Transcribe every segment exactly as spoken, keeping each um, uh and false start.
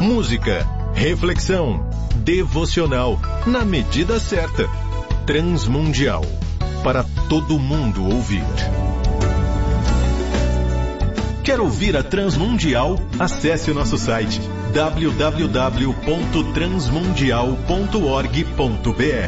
música, reflexão, devocional, na medida certa. Transmundial, para todo mundo ouvir. Quer ouvir a Transmundial? Acesse o nosso site w w w ponto transmundial ponto org ponto b r.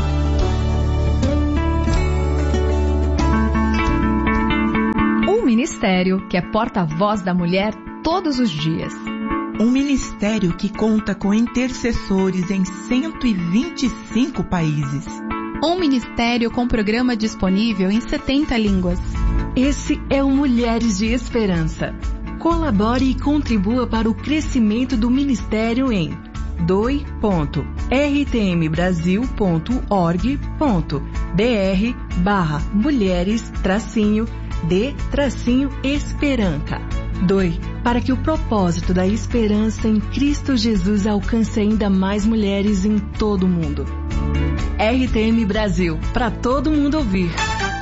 Um ministério que é porta-voz da mulher todos os dias. Um ministério que conta com intercessores em cento e vinte e cinco países. Um ministério com programa disponível em setenta línguas. Esse é o Mulheres de Esperança. Colabore e contribua para o crescimento do ministério em doe ponto r t m brasil ponto org ponto b r barra mulheres tracinho de tracinho esperança. Doe para que o propósito da esperança em Cristo Jesus alcance ainda mais mulheres em todo o mundo. R T M Brasil, para todo mundo ouvir.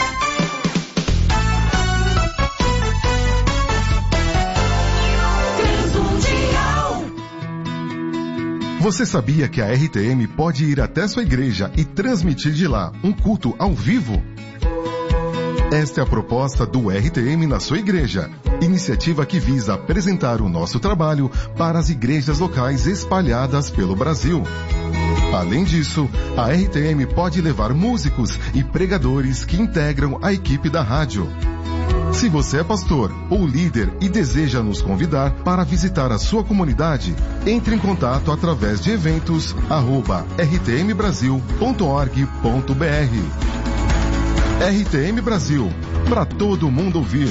Você sabia que a R T M pode ir até sua igreja e transmitir de lá um culto ao vivo? Esta é a proposta do R T M na sua igreja, iniciativa que visa apresentar o nosso trabalho para as igrejas locais espalhadas pelo Brasil. Além disso, a R T M pode levar músicos e pregadores que integram a equipe da rádio. Se você é pastor ou líder e deseja nos convidar para visitar a sua comunidade, entre em contato através de eventos arroba r t m brasil ponto org ponto b r. R T M Brasil, para todo mundo ouvir.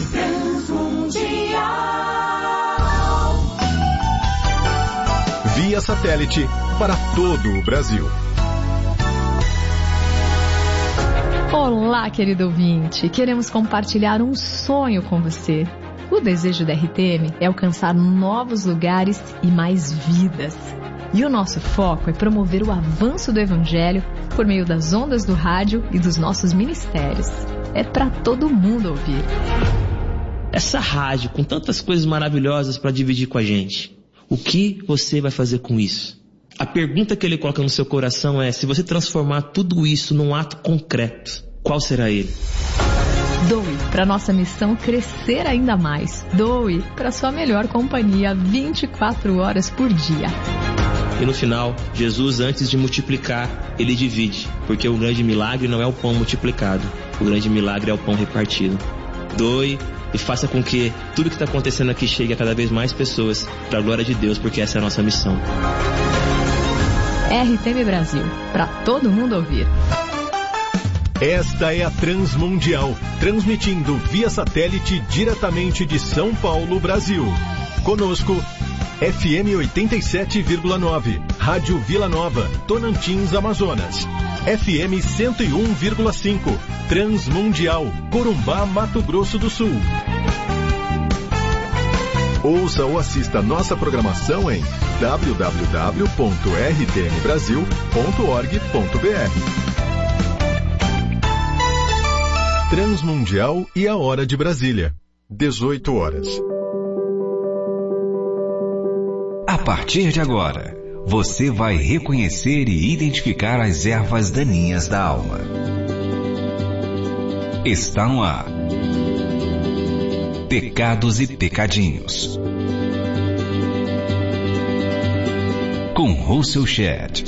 Via satélite para todo o Brasil. Olá, querido ouvinte. Queremos compartilhar um sonho com você. O desejo da R T M é alcançar novos lugares e mais vidas. E o nosso foco é promover o avanço do Evangelho por meio das ondas do rádio e dos nossos ministérios. É para todo mundo ouvir. Essa rádio com tantas coisas maravilhosas para dividir com a gente. O que você vai fazer com isso? A pergunta que ele coloca no seu coração é: se você transformar tudo isso num ato concreto, qual será ele? Doe para nossa missão crescer ainda mais. Doe para sua melhor companhia vinte e quatro horas por dia. E no final, Jesus, antes de multiplicar, ele divide, porque o grande milagre não é o pão multiplicado, o grande milagre é o pão repartido. Doe e faça com que tudo que está acontecendo aqui chegue a cada vez mais pessoas, para a glória de Deus, porque essa é a nossa missão. R T M Brasil, para todo mundo ouvir. Esta é a Transmundial, transmitindo via satélite diretamente de São Paulo, Brasil. Conosco, F M oitenta e sete vírgula nove, Rádio Vila Nova, Tonantins, Amazonas. F M cento e um vírgula cinco, Transmundial, Corumbá, Mato Grosso do Sul. Ouça ou assista nossa programação em w w w ponto r t m brasil ponto org ponto b r. Transmundial e a Hora de Brasília, dezoito horas. A partir de agora, você vai reconhecer e identificar as ervas daninhas da alma. Está no ar. Pecados e Pecadinhos. Com Russell Shedd.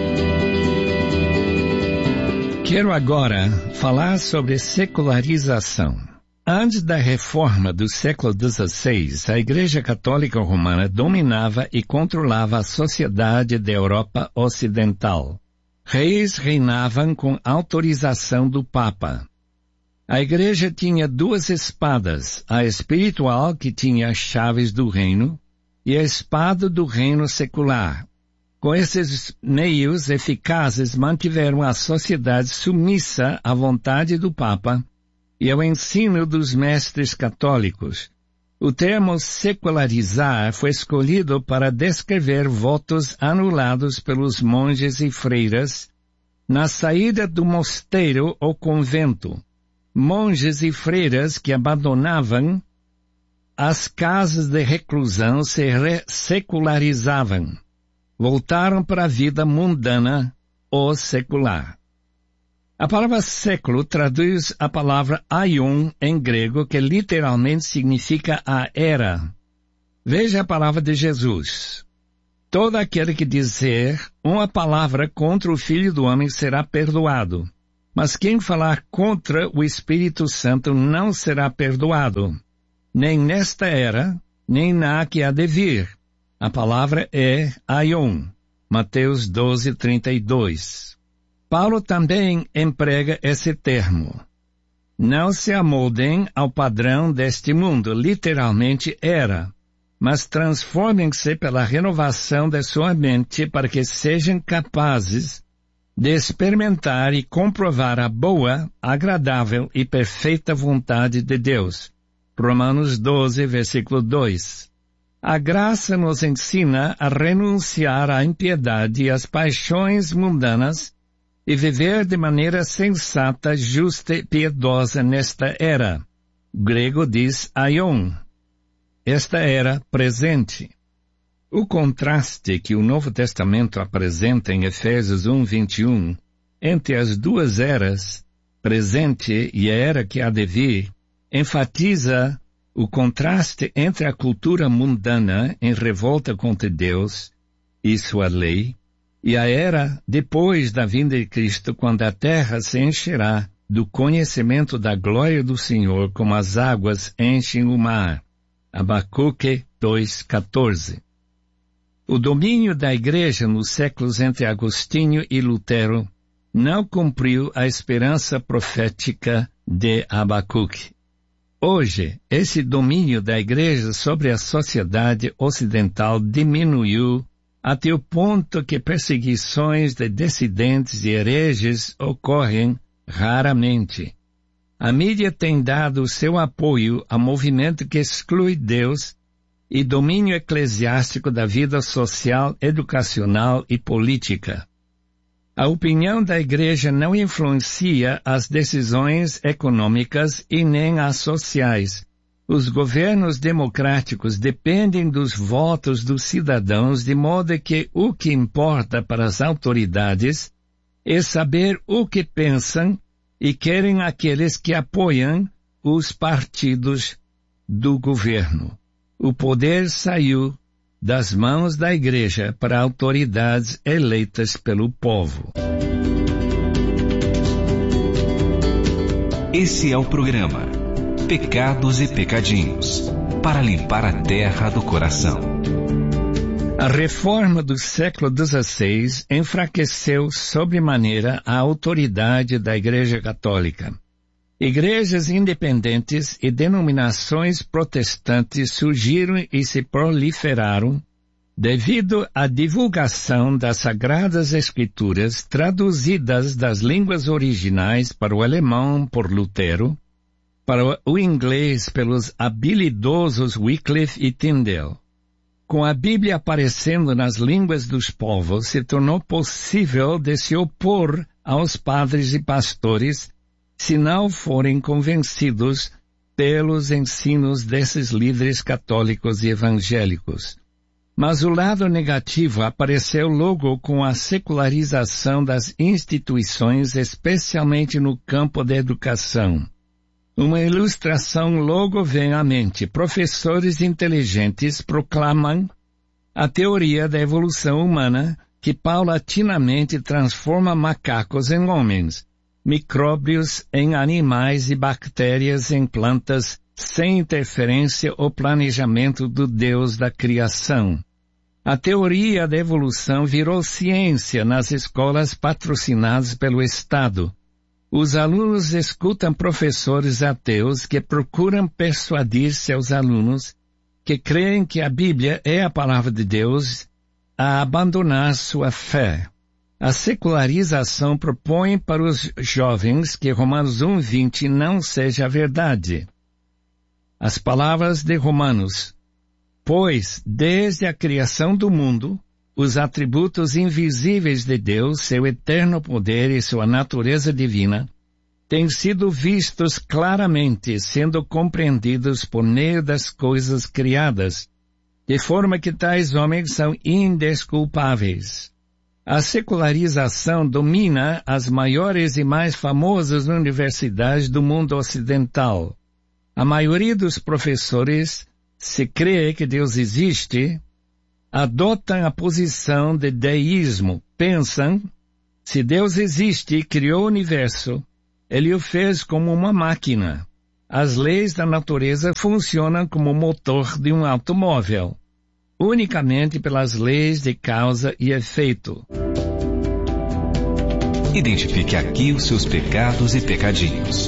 Quero agora falar sobre secularização. Antes da reforma do século dezesseis, a Igreja Católica Romana dominava e controlava a sociedade da Europa Ocidental. Reis reinavam com autorização do Papa. A Igreja tinha duas espadas, a espiritual, que tinha as chaves do reino, e a espada do reino secular. Com esses meios eficazes, mantiveram a sociedade submissa à vontade do Papa e ao ensino dos mestres católicos. O termo secularizar foi escolhido para descrever votos anulados pelos monges e freiras na saída do mosteiro ou convento. Monges e freiras que abandonavam as casas de reclusão se secularizavam. Voltaram para a vida mundana ou secular. A palavra século traduz a palavra aion em grego, que literalmente significa a era. Veja a palavra de Jesus. Todo aquele que dizer uma palavra contra o Filho do Homem será perdoado, mas quem falar contra o Espírito Santo não será perdoado, nem nesta era, nem na que há de vir. A palavra é aion. Mateus doze, trinta e dois. Paulo também emprega esse termo. Não se amoldem ao padrão deste mundo, literalmente era, mas transformem-se pela renovação de sua mente para que sejam capazes de experimentar e comprovar a boa, agradável e perfeita vontade de Deus. Romanos doze, versículo dois. A graça nos ensina a renunciar à impiedade e às paixões mundanas e viver de maneira sensata, justa e piedosa nesta era. O grego diz aion. Esta era presente. O contraste que o Novo Testamento apresenta em Efésios um, vinte e um, entre as duas eras, presente e a era que há de vir, enfatiza o contraste entre a cultura mundana em revolta contra Deus e sua lei, e a era depois da vinda de Cristo, quando a terra se encherá do conhecimento da glória do Senhor, como as águas enchem o mar. Abacuque dois, quatorze. O domínio da Igreja nos séculos entre Agostinho e Lutero não cumpriu a esperança profética de Abacuque. Hoje, esse domínio da Igreja sobre a sociedade ocidental diminuiu até o ponto que perseguições de dissidentes e hereges ocorrem raramente. A mídia tem dado seu apoio a movimento que exclui Deus e domínio eclesiástico da vida social, educacional e política. A opinião da Igreja não influencia as decisões econômicas e nem as sociais. Os governos democráticos dependem dos votos dos cidadãos, de modo que o que importa para as autoridades é saber o que pensam e querem aqueles que apoiam os partidos do governo. O poder saiu das mãos da Igreja para autoridades eleitas pelo povo. Esse é o programa Pecados e Pecadinhos, para limpar a terra do coração. A reforma do século dezesseis enfraqueceu sobremaneira a autoridade da Igreja Católica. Igrejas independentes e denominações protestantes surgiram e se proliferaram devido à divulgação das Sagradas Escrituras traduzidas das línguas originais para o alemão por Lutero, para o inglês pelos habilidosos Wycliffe e Tyndale. Com a Bíblia aparecendo nas línguas dos povos, se tornou possível de se opor aos padres e pastores se não forem convencidos pelos ensinos desses líderes católicos e evangélicos. Mas o lado negativo apareceu logo com a secularização das instituições, especialmente no campo da educação. Uma ilustração logo vem à mente. Professores inteligentes proclamam a teoria da evolução humana que paulatinamente transforma macacos em homens, micróbios em animais e bactérias em plantas, sem interferência ou planejamento do Deus da criação. A teoria da evolução virou ciência nas escolas patrocinadas pelo Estado. Os alunos escutam professores ateus que procuram persuadir seus alunos que creem que a Bíblia é a palavra de Deus a abandonar sua fé. A secularização propõe para os jovens que Romanos um, vinte não seja verdade. As palavras de Romanos: pois, desde a criação do mundo, os atributos invisíveis de Deus, seu eterno poder e sua natureza divina, têm sido vistos claramente, sendo compreendidos por meio das coisas criadas, de forma que tais homens são indesculpáveis. A secularização domina as maiores e mais famosas universidades do mundo ocidental. A maioria dos professores, se crê que Deus existe, adotam a posição de deísmo. Pensam, se Deus existe e criou o universo, Ele o fez como uma máquina. As leis da natureza funcionam como o motor de um automóvel, unicamente pelas leis de causa e efeito. Identifique aqui os seus pecados e pecadinhos.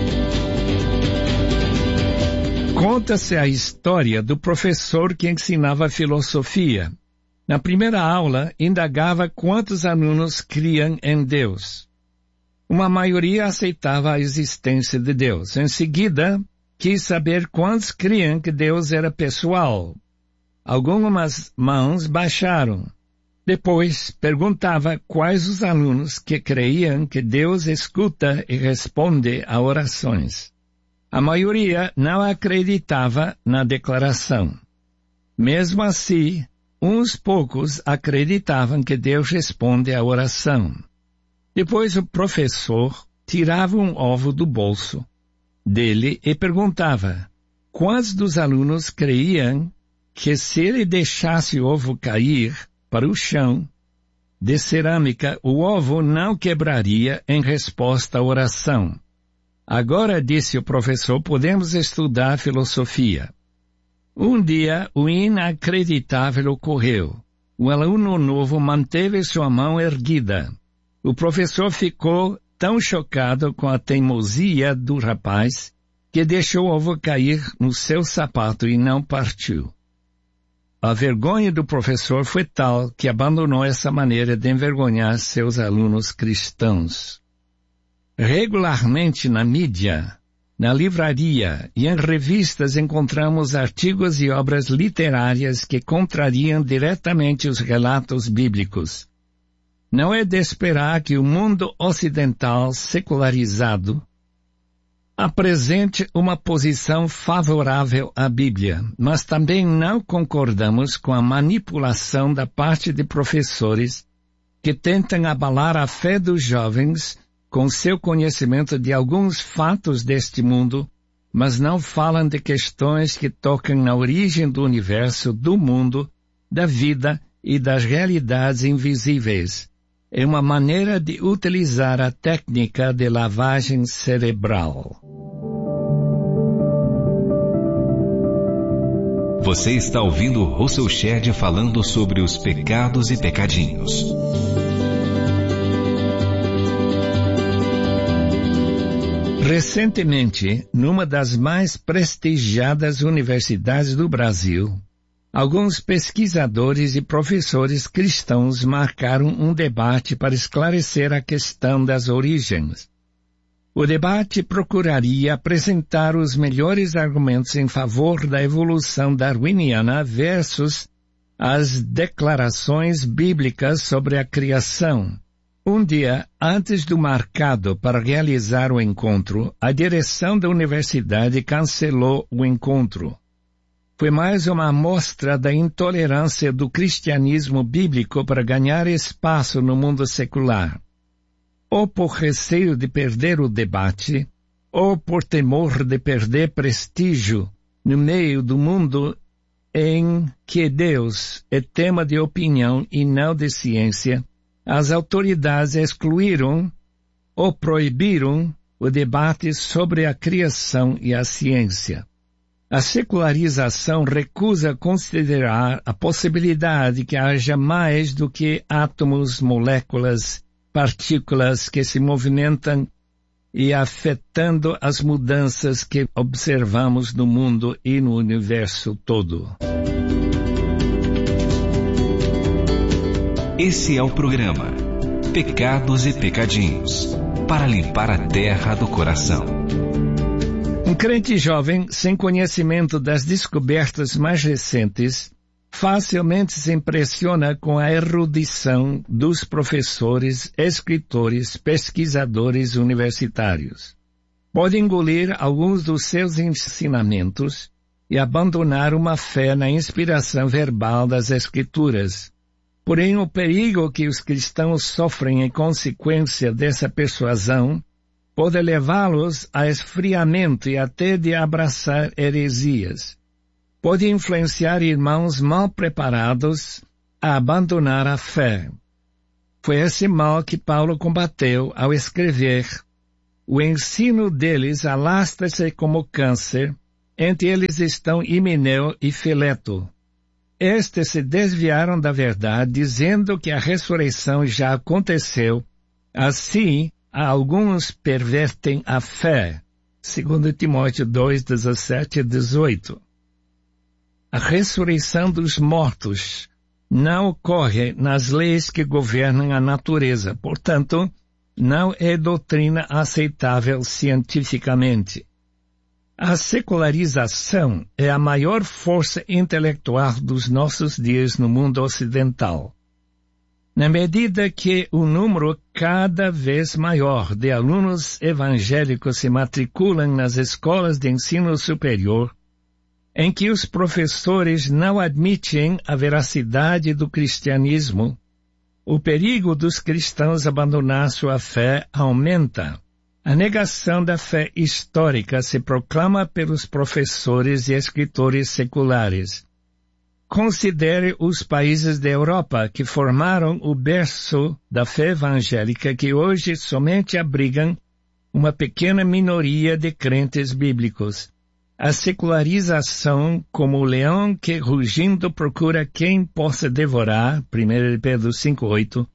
Conta-se a história do professor que ensinava filosofia. Na primeira aula, indagava quantos alunos criam em Deus. Uma maioria aceitava a existência de Deus. Em seguida, quis saber quantos criam que Deus era pessoal. Algumas mãos baixaram. Depois, perguntava quais os alunos que creiam que Deus escuta e responde a orações. A maioria não acreditava na declaração. Mesmo assim, uns poucos acreditavam que Deus responde à oração. Depois o professor tirava um ovo do bolso dele e perguntava quantos dos alunos creiam que se ele deixasse o ovo cair para o chão de cerâmica, o ovo não quebraria em resposta à oração. Agora, disse o professor, podemos estudar filosofia. Um dia, o inacreditável ocorreu. O aluno novo manteve sua mão erguida. O professor ficou tão chocado com a teimosia do rapaz que deixou o ovo cair no seu sapato e não partiu. A vergonha do professor foi tal que abandonou essa maneira de envergonhar seus alunos cristãos. Regularmente na mídia, na livraria e em revistas encontramos artigos e obras literárias que contrariam diretamente os relatos bíblicos. Não é de esperar que o mundo ocidental secularizado apresente uma posição favorável à Bíblia, mas também não concordamos com a manipulação da parte de professores que tentam abalar a fé dos jovens com seu conhecimento de alguns fatos deste mundo, mas não falam de questões que tocam na origem do universo, do mundo, da vida e das realidades invisíveis. É uma maneira de utilizar a técnica de lavagem cerebral. Você está ouvindo Russell Shedd falando sobre os pecados e pecadinhos. Recentemente, numa das mais prestigiadas universidades do Brasil, alguns pesquisadores e professores cristãos marcaram um debate para esclarecer a questão das origens. O debate procuraria apresentar os melhores argumentos em favor da evolução darwiniana versus as declarações bíblicas sobre a criação. Um dia antes do marcado para realizar o encontro, a direção da universidade cancelou o encontro. Foi mais uma amostra da intolerância do cristianismo bíblico para ganhar espaço no mundo secular. Ou por receio de perder o debate, ou por temor de perder prestígio no meio do mundo em que Deus é tema de opinião e não de ciência, as autoridades excluíram ou proibiram o debate sobre a criação e a ciência. A secularização recusa considerar a possibilidade que haja mais do que átomos, moléculas, partículas que se movimentam e afetando as mudanças que observamos no mundo e no universo todo. Esse é o programa Pecados e Pecadinhos, para limpar a terra do coração. Um crente jovem, sem conhecimento das descobertas mais recentes, facilmente se impressiona com a erudição dos professores, escritores, pesquisadores universitários. Pode engolir alguns dos seus ensinamentos e abandonar uma fé na inspiração verbal das Escrituras. Porém, o perigo que os cristãos sofrem em consequência dessa persuasão pode levá-los a esfriamento e até de abraçar heresias. Pode influenciar irmãos mal preparados a abandonar a fé. Foi esse mal que Paulo combateu ao escrever: o ensino deles alastra-se como câncer, entre eles estão Himeneu e Fileto. Estes se desviaram da verdade, dizendo que a ressurreição já aconteceu. Assim, alguns pervertem a fé. Segundo Timóteo dois, dezessete e dezoito. A ressurreição dos mortos não ocorre nas leis que governam a natureza. Portanto, não é doutrina aceitável cientificamente. A secularização é a maior força intelectual dos nossos dias no mundo ocidental. Na medida que o número cada vez maior de alunos evangélicos se matriculam nas escolas de ensino superior, em que os professores não admitem a veracidade do cristianismo, o perigo dos cristãos abandonar sua fé aumenta. A negação da fé histórica se proclama pelos professores e escritores seculares. Considere os países da Europa que formaram o berço da fé evangélica, que hoje somente abrigam uma pequena minoria de crentes bíblicos. A secularização, como o leão que rugindo procura quem possa devorar, primeiro Pedro cinco, oito,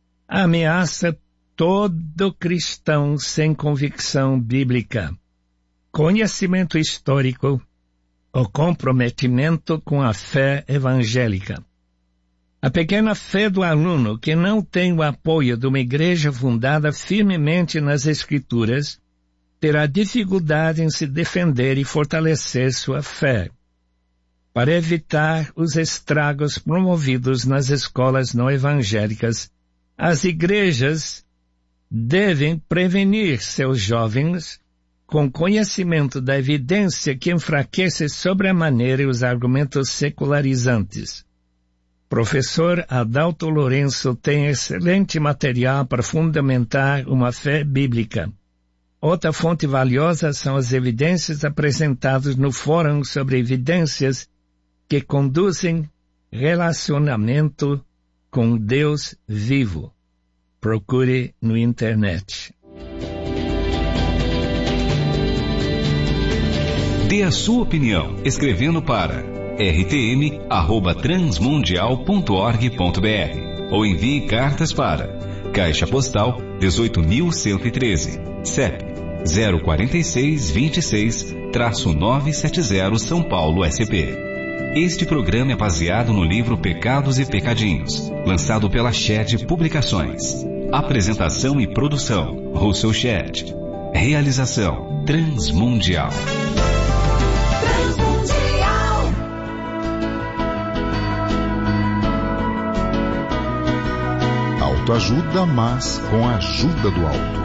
ameaça todo cristão sem convicção bíblica. Conhecimento histórico, o comprometimento com a fé evangélica. A pequena fé do aluno que não tem o apoio de uma igreja fundada firmemente nas Escrituras terá dificuldade em se defender e fortalecer sua fé. Para evitar os estragos promovidos nas escolas não evangélicas, as igrejas devem prevenir seus jovens com conhecimento da evidência que enfraquece sobremaneira os argumentos secularizantes. Professor Adalto Lourenço tem excelente material para fundamentar uma fé bíblica. Outra fonte valiosa são as evidências apresentadas no Fórum sobre Evidências que conduzem relacionamento com Deus vivo. Procure no internet. Dê a sua opinião escrevendo para r t m arroba transmundial ponto org ponto b r ou envie cartas para Caixa Postal dezoito mil cento e treze, C E P zero quatro seis, vinte e seis, novecentos e setenta, São Paulo, S P. Este programa é baseado no livro Pecados e Pecadinhos, lançado pela Shed Publicações. Apresentação e produção, Russell Shed. Realização, Transmundial. Transmundial. Autoajuda, mas com a ajuda do alto.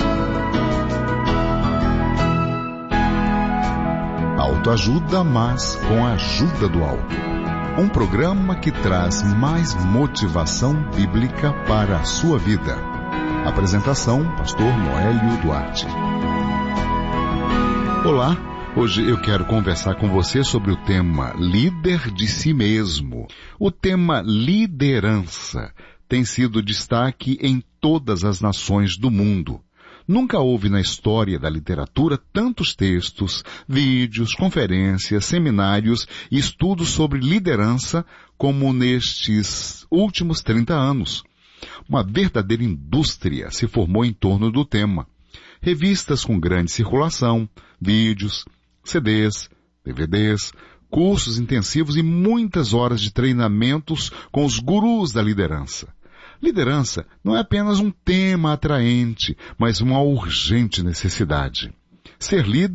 Autoajuda, mas com a ajuda do alto. Um programa que traz mais motivação bíblica para a sua vida. Apresentação, pastor Noélio Duarte. Olá, hoje eu quero conversar com você sobre o tema líder de si mesmo. O tema liderança tem sido destaque em todas as nações do mundo. Nunca houve na história da literatura tantos textos, vídeos, conferências, seminários e estudos sobre liderança como nestes últimos trinta anos. Uma verdadeira indústria se formou em torno do tema. Revistas com grande circulação, vídeos, C Ds, D V Ds, cursos intensivos e muitas horas de treinamentos com os gurus da liderança. Liderança não é apenas um tema atraente, mas uma urgente necessidade. Ser líder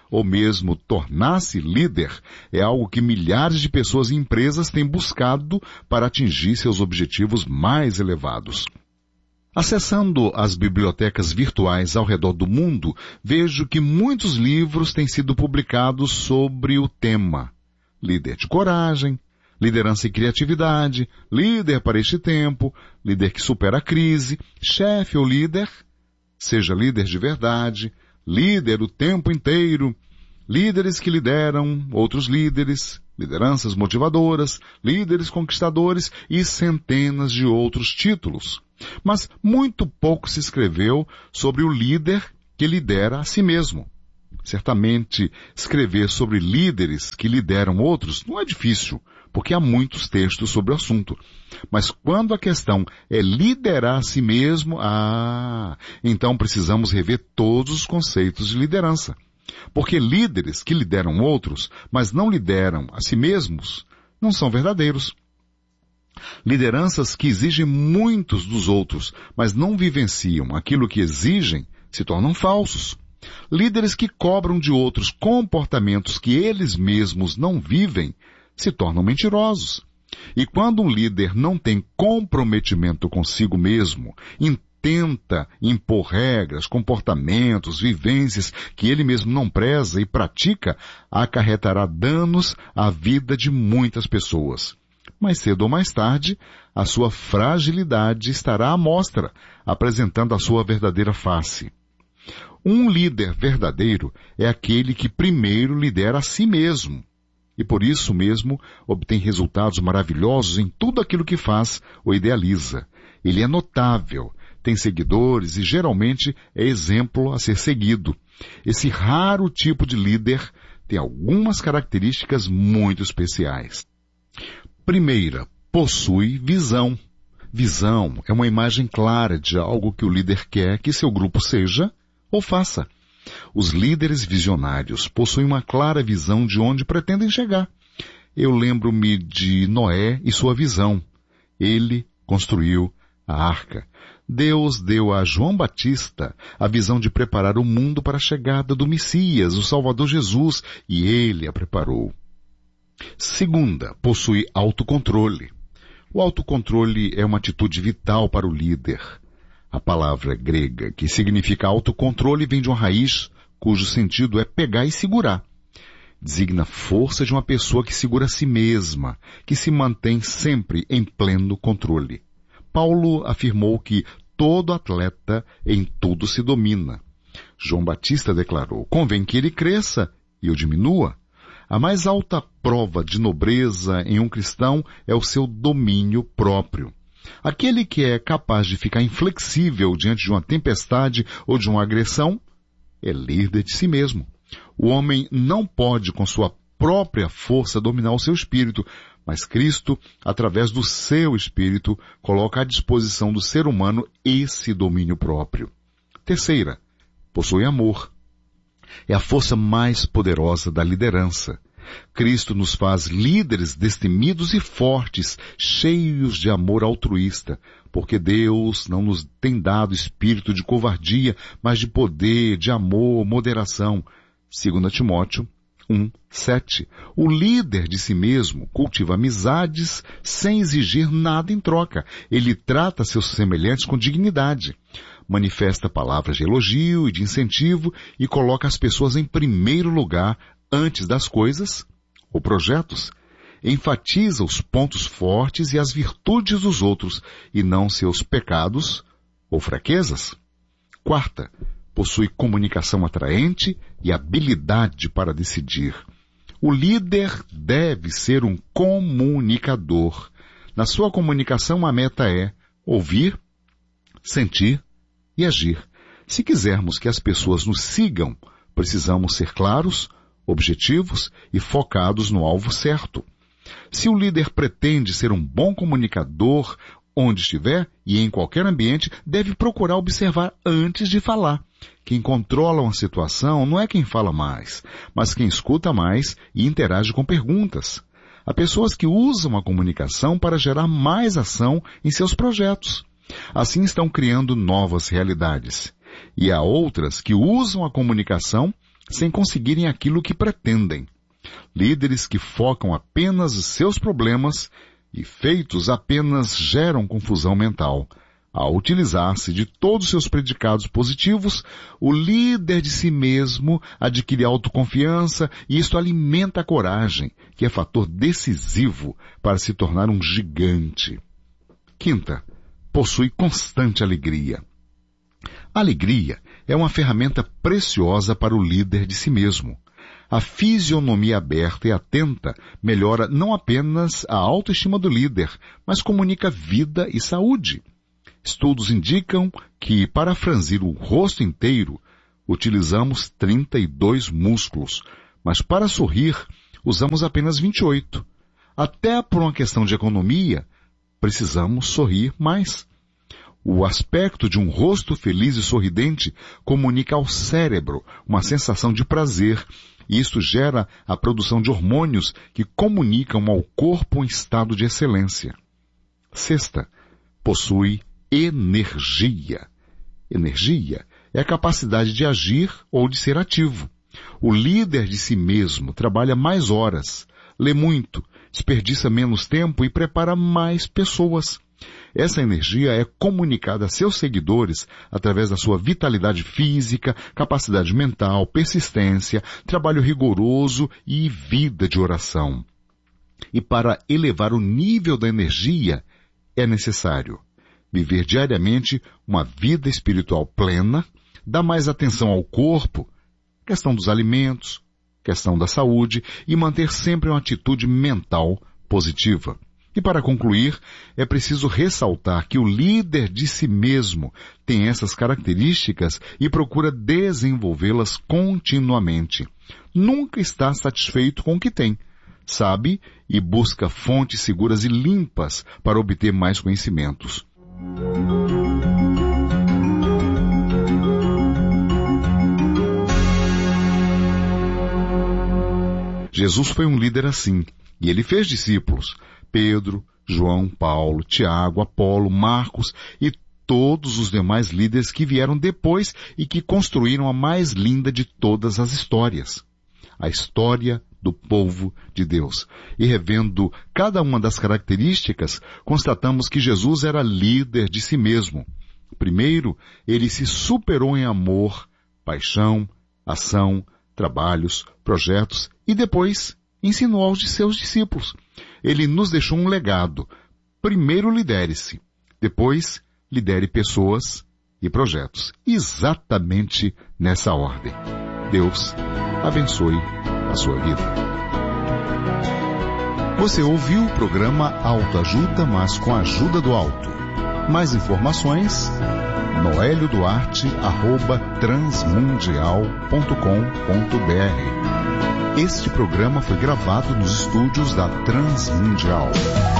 ou mesmo tornar-se líder é algo que milhares de pessoas e empresas têm buscado para atingir seus objetivos mais elevados. Acessando as bibliotecas virtuais ao redor do mundo, vejo que muitos livros têm sido publicados sobre o tema líder de coragem, liderança e criatividade, líder para este tempo, líder que supera a crise, chefe ou líder, seja líder de verdade, líder o tempo inteiro, líderes que lideram outros líderes, lideranças motivadoras, líderes conquistadores e centenas de outros títulos. Mas muito pouco se escreveu sobre o líder que lidera a si mesmo. Certamente, escrever sobre líderes que lideram outros não é difícil, porque há muitos textos sobre o assunto. Mas quando a questão é liderar a si mesmo, ah, então precisamos rever todos os conceitos de liderança. Porque líderes que lideram outros, mas não lideram a si mesmos, não são verdadeiros. Lideranças que exigem muitos dos outros, mas não vivenciam aquilo que exigem, se tornam falsos. Líderes que cobram de outros comportamentos que eles mesmos não vivem, se tornam mentirosos. E quando um líder não tem comprometimento consigo mesmo, tenta impor regras, comportamentos, vivências que ele mesmo não preza e pratica, acarretará danos à vida de muitas pessoas. Mais cedo ou mais tarde, a sua fragilidade estará à mostra, apresentando a sua verdadeira face. Um líder verdadeiro é aquele que primeiro lidera a si mesmo, e por isso mesmo obtém resultados maravilhosos em tudo aquilo que faz ou idealiza. Ele é notável, tem seguidores e geralmente é exemplo a ser seguido. Esse raro tipo de líder tem algumas características muito especiais. Primeira, possui visão. Visão é uma imagem clara de algo que o líder quer que seu grupo seja ou faça. Os líderes visionários possuem uma clara visão de onde pretendem chegar. Eu lembro-me de Noé e sua visão. Ele construiu a arca. Deus deu a João Batista a visão de preparar o mundo para a chegada do Messias, o Salvador Jesus, e ele a preparou. Segunda, possui autocontrole. O autocontrole é uma atitude vital para o líder. A palavra grega que significa autocontrole vem de uma raiz cujo sentido é pegar e segurar. Designa a força de uma pessoa que segura a si mesma, que se mantém sempre em pleno controle. Paulo afirmou que todo atleta em tudo se domina. João Batista declarou, convém que ele cresça e eu diminua. A mais alta prova de nobreza em um cristão é o seu domínio próprio. Aquele que é capaz de ficar inflexível diante de uma tempestade ou de uma agressão é líder de si mesmo. O homem não pode, com sua própria força, dominar o seu espírito, mas Cristo, através do seu espírito, coloca à disposição do ser humano esse domínio próprio. Terceira, possui amor. É a força mais poderosa da liderança. Cristo nos faz líderes destemidos e fortes, cheios de amor altruísta, porque Deus não nos tem dado espírito de covardia, mas de poder, de amor, moderação. Segunda Timóteo um, sete. O líder de si mesmo cultiva amizades sem exigir nada em troca. Ele trata seus semelhantes com dignidade. Manifesta palavras de elogio e de incentivo e coloca as pessoas em primeiro lugar antes das coisas ou projetos. Enfatiza os pontos fortes e as virtudes dos outros e não seus pecados ou fraquezas. Quarta, possui comunicação atraente e habilidade para decidir. O líder deve ser um comunicador. Na sua comunicação, a meta é ouvir, sentir e agir. Se quisermos que as pessoas nos sigam, precisamos ser claros, objetivos e focados no alvo certo. Se o líder pretende ser um bom comunicador, onde estiver e em qualquer ambiente, deve procurar observar antes de falar. Quem controla uma situação não é quem fala mais, mas quem escuta mais e interage com perguntas. Há pessoas que usam a comunicação para gerar mais ação em seus projetos. Assim estão criando novas realidades. E há outras que usam a comunicação sem conseguirem aquilo que pretendem. Líderes que focam apenas os seus problemas e feitos apenas geram confusão mental. Ao utilizar-se de todos os seus predicados positivos, o líder de si mesmo adquire autoconfiança e isto alimenta a coragem, que é fator decisivo para se tornar um gigante. Quinta, possui constante alegria. A alegria é uma ferramenta preciosa para o líder de si mesmo. A fisionomia aberta e atenta melhora não apenas a autoestima do líder, mas comunica vida e saúde. Estudos indicam que, para franzir o rosto inteiro, utilizamos trinta e dois músculos, mas para sorrir, usamos apenas vinte e oito. Até por uma questão de economia, precisamos sorrir mais. O aspecto de um rosto feliz e sorridente comunica ao cérebro uma sensação de prazer, e isso gera a produção de hormônios que comunicam ao corpo um estado de excelência. Sexta, possui energia. Energia é a capacidade de agir ou de ser ativo. O líder de si mesmo trabalha mais horas, lê muito, desperdiça menos tempo e prepara mais pessoas. Essa energia é comunicada a seus seguidores através da sua vitalidade física, capacidade mental, persistência, trabalho rigoroso e vida de oração. E para elevar o nível da energia, é necessário viver diariamente uma vida espiritual plena, dar mais atenção ao corpo, questão dos alimentos, questão da saúde e manter sempre uma atitude mental positiva. E para concluir, é preciso ressaltar que o líder de si mesmo tem essas características e procura desenvolvê-las continuamente. Nunca está satisfeito com o que tem. Sabe e busca fontes seguras e limpas para obter mais conhecimentos. Jesus foi um líder assim, e ele fez discípulos. Pedro, João, Paulo, Tiago, Apolo, Marcos e todos os demais líderes que vieram depois e que construíram a mais linda de todas as histórias. A história do povo de Deus. E revendo cada uma das características, constatamos que Jesus era líder de si mesmo. Primeiro, ele se superou em amor, paixão, ação, trabalhos, projetos e depois ensinou aos de seus discípulos. Ele nos deixou um legado. Primeiro lidere-se, depois lidere pessoas e projetos. Exatamente nessa ordem. Deus abençoe a sua vida. Você ouviu o programa Autoajuda, mas com a ajuda do alto. Mais informações, noelio duarte arroba transmundial ponto com ponto br. Este programa foi gravado nos estúdios da Transmundial.